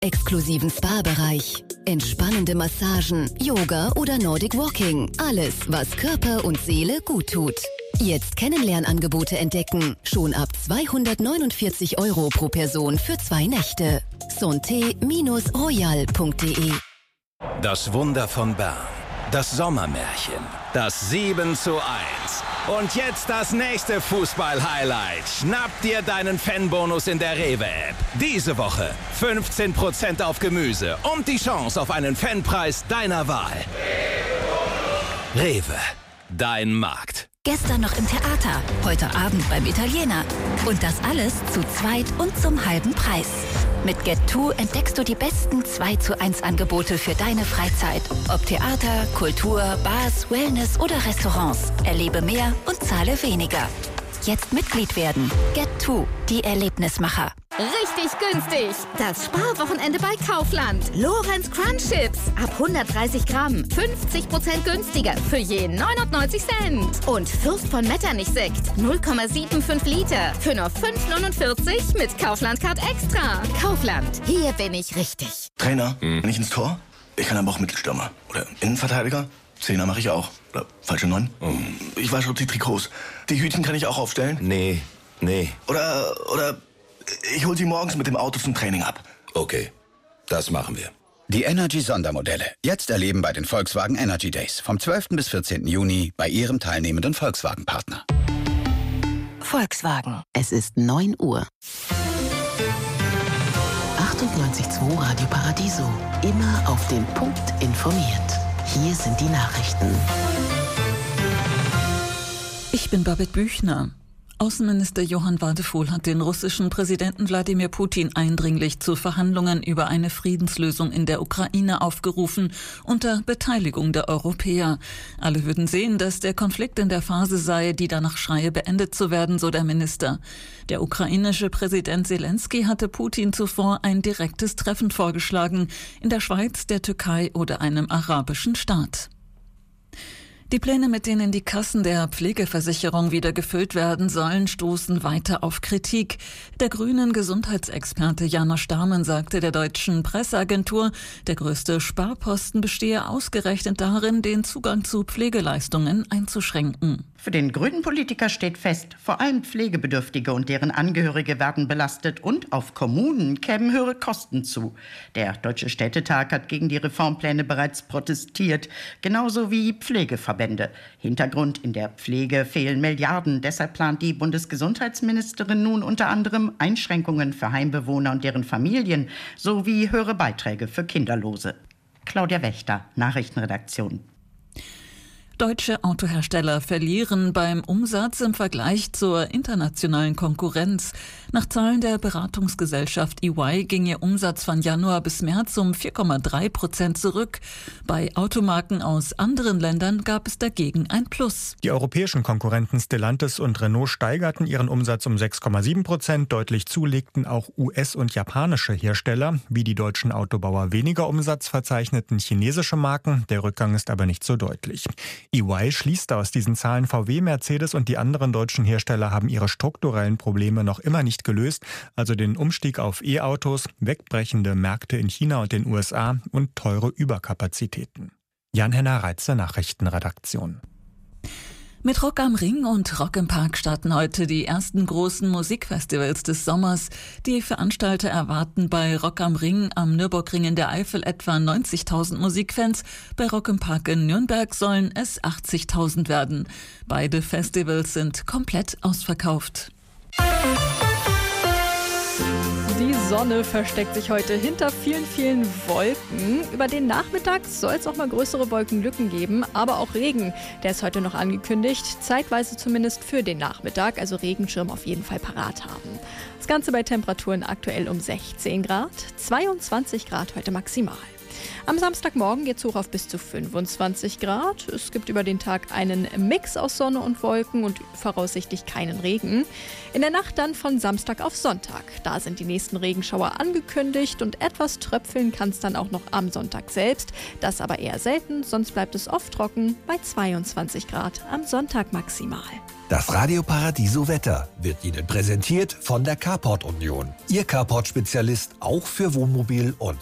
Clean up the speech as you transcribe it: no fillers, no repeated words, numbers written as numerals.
exklusiven Spa-Bereich, entspannende Massagen, Yoga oder Nordic Walking. Alles, was Körper und Seele gut tut. Jetzt Kennenlernangebote entdecken. Schon ab 249 € pro Person für 2 Nächte. Santé-royal.de. Das Wunder von Bern. Das Sommermärchen. Das 7:1. Und jetzt das nächste Fußball-Highlight. Schnapp dir deinen Fanbonus in der Rewe-App. Diese Woche 15% auf Gemüse und die Chance auf einen Fanpreis deiner Wahl. Rewe, dein Markt. Gestern noch im Theater, heute Abend beim Italiener. Und das alles zu zweit und zum halben Preis. Mit Get2 entdeckst du die besten 2:1 Angebote für deine Freizeit. Ob Theater, Kultur, Bars, Wellness oder Restaurants. Erlebe mehr und zahle weniger. Jetzt Mitglied werden. Get2, die Erlebnismacher. Richtig günstig. Das Sparwochenende bei Kaufland. Lorenz Crunch Chips. Ab 130 Gramm. 50% günstiger. Für je 99 Cent. Und Fürst von Metternich Sekt. 0,75 Liter. Für nur 5,49 mit Kaufland Card Extra. Kaufland. Hier bin ich richtig. Trainer, nicht ins Tor? Ich kann aber auch Mittelstürmer. Oder Innenverteidiger? Zehner mache ich auch. Oder falsche 9? Ich wasche die Trikots. Die Hütchen kann ich auch aufstellen? Nee. Oder ich hol sie morgens mit dem Auto zum Training ab. Okay, das machen wir. Die Energy-Sondermodelle. Jetzt erleben bei den Volkswagen Energy Days. Vom 12. bis 14. Juni bei Ihrem teilnehmenden Volkswagen-Partner. Volkswagen. Es ist 9 Uhr. 98.2 Radio Paradiso. Immer auf den Punkt informiert. Hier sind die Nachrichten. Ich bin Babette Büchner. Außenminister Johann Wadephul hat den russischen Präsidenten Wladimir Putin eindringlich zu Verhandlungen über eine Friedenslösung in der Ukraine aufgerufen, unter Beteiligung der Europäer. Alle würden sehen, dass der Konflikt in der Phase sei, die danach schreie, beendet zu werden, so der Minister. Der ukrainische Präsident Zelensky hatte Putin zuvor ein direktes Treffen vorgeschlagen, in der Schweiz, der Türkei oder einem arabischen Staat. Die Pläne, mit denen die Kassen der Pflegeversicherung wieder gefüllt werden sollen, stoßen weiter auf Kritik. Der grünen Gesundheitsexperte Janosch Dahmen sagte der deutschen Presseagentur, der größte Sparposten bestehe ausgerechnet darin, den Zugang zu Pflegeleistungen einzuschränken. Für den grünen Politiker steht fest, vor allem Pflegebedürftige und deren Angehörige werden belastet und auf Kommunen kämen höhere Kosten zu. Der Deutsche Städtetag hat gegen die Reformpläne bereits protestiert, genauso wie Pflegeverbände. Hintergrund: in der Pflege fehlen Milliarden. Deshalb plant die Bundesgesundheitsministerin nun unter anderem Einschränkungen für Heimbewohner und deren Familien sowie höhere Beiträge für Kinderlose. Claudia Wächter, Nachrichtenredaktion. Deutsche Autohersteller verlieren beim Umsatz im Vergleich zur internationalen Konkurrenz. Nach Zahlen der Beratungsgesellschaft EY ging ihr Umsatz von Januar bis März um 4,3% zurück. Bei Automarken aus anderen Ländern gab es dagegen ein Plus. Die europäischen Konkurrenten Stellantis und Renault steigerten ihren Umsatz um 6,7%. Deutlich zulegten auch US- und japanische Hersteller. Wie die deutschen Autobauer weniger Umsatz verzeichneten chinesische Marken. Der Rückgang ist aber nicht so deutlich. EY schließt aus diesen Zahlen, VW, Mercedes und die anderen deutschen Hersteller haben ihre strukturellen Probleme noch immer nicht gelöst, also den Umstieg auf E-Autos, wegbrechende Märkte in China und den USA und teure Überkapazitäten. Jan-Henner Reitze, Nachrichtenredaktion. Mit Rock am Ring und Rock im Park starten heute die ersten großen Musikfestivals des Sommers. Die Veranstalter erwarten bei Rock am Ring am Nürburgring in der Eifel etwa 90.000 Musikfans. Bei Rock im Park in Nürnberg sollen es 80.000 werden. Beide Festivals sind komplett ausverkauft. Die Sonne versteckt sich heute hinter vielen, vielen Wolken. Über den Nachmittag soll es auch mal größere Wolkenlücken geben, aber auch Regen. Der ist heute noch angekündigt, zeitweise zumindest für den Nachmittag, also Regenschirm auf jeden Fall parat haben. Das Ganze bei Temperaturen aktuell um 16 Grad, 22 Grad heute maximal. Am Samstagmorgen geht es hoch auf bis zu 25 Grad. Es gibt über den Tag einen Mix aus Sonne und Wolken und voraussichtlich keinen Regen. In der Nacht dann von Samstag auf Sonntag. Da sind die nächsten Regenschauer angekündigt und etwas tröpfeln kann es dann auch noch am Sonntag selbst. Das aber eher selten, sonst bleibt es oft trocken bei 22 Grad am Sonntag maximal. Das Radio Paradiso Wetter wird Ihnen präsentiert von der Carport Union. Ihr Carport-Spezialist auch für Wohnmobil und